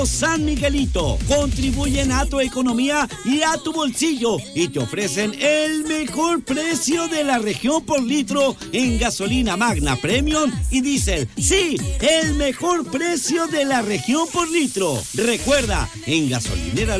San Miguelito contribuyen a tu economía y a tu bolsillo y te ofrecen el mejor precio de la región por litro en gasolina Magna Premium y diésel. Sí, el mejor precio de la región por litro. Recuerda, en Gasolinera